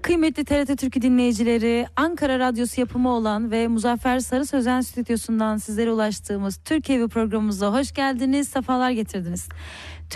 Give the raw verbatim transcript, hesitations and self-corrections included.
Kıymetli T R T Türkü dinleyicileri, Ankara Radyosu yapımı olan ve Muzaffer Sarı Sözen Stüdyosu'ndan sizlere ulaştığımız Türk Evi programımıza hoş geldiniz, sefalar getirdiniz.